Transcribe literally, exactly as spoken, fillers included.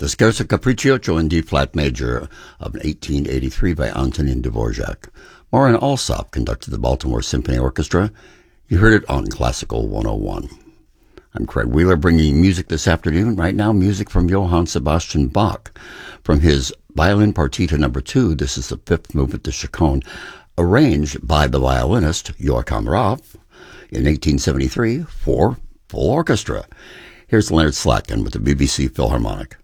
The Scherzo Capriccioso in D-flat major of eighteen eighty-three by Antonin Dvorak. Maureen Alsop conducted the Baltimore Symphony Orchestra. You heard it on Classical one oh one. I'm Craig Wheeler, bringing music this afternoon. Right now, music from Johann Sebastian Bach. From his Violin Partita number two, this is the fifth movement, the Chaconne, arranged by the violinist Joachim Raff in eighteen seventy-three for full orchestra. Here's Leonard Slatkin with the B B C Philharmonic.